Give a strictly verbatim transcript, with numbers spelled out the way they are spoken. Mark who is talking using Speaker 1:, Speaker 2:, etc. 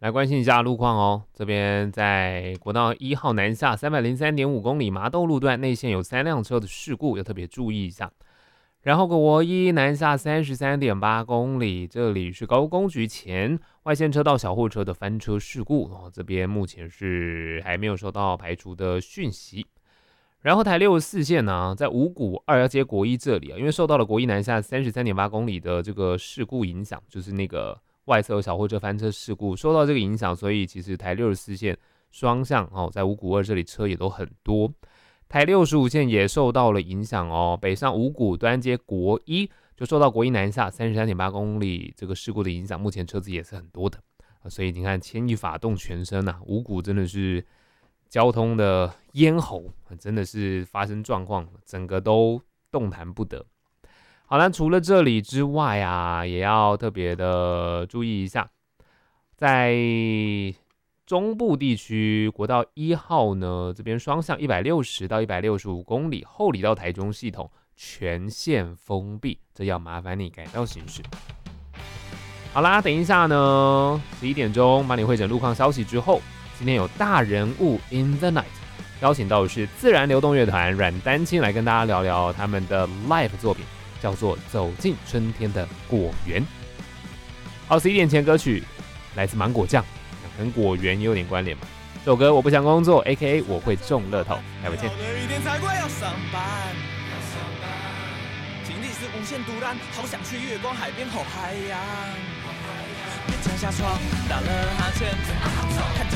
Speaker 1: 来关心一下路况哦。这边在国道一号南下三百零三点五公里麻豆路段内线有三辆车的事故，要特别注意一下。然后国一南下三十三点八公里，这里是高工局前外线车道小货车的翻车事故哦，这边目前是还没有收到排除的讯息。然后台六十四线呢，在五股二要接国一这里啊，因为受到了国一南下三十三点八公里的这个事故影响，就是那个外侧小货车翻车事故，受到这个影响，所以其实台六十四线双向哦，在五股二这里车也都很多。台六十五线也受到了影响哦，北上五股端接国一就受到国一南下三十三点八公里这个事故的影响，目前车子也是很多的，所以你看牵一发动全身啊，五股真的是交通的咽喉，真的是发生状况，整个都动弹不得。好了，除了这里之外啊，也要特别的注意一下，在中部地区国道一号呢，这边双向一百六十到一百六十五公里，后里到台中系统全线封闭，这要麻烦你改道行驶。好啦，等一下呢，十一点钟帮你汇整路况消息之后，今天有大人物 in the night， 邀请到的是自然流动乐团阮丹青来跟大家聊聊他们的 live 作品，叫做《走进春天的果园》。好，十一点前歌曲来自芒果酱，跟果园也有点关联嘛。这首歌我不想工作 ，A K A 我会中乐透，下回见。经历是无限独蓝，好想去月光海边后海洋。勉强下床，打了哈欠，看着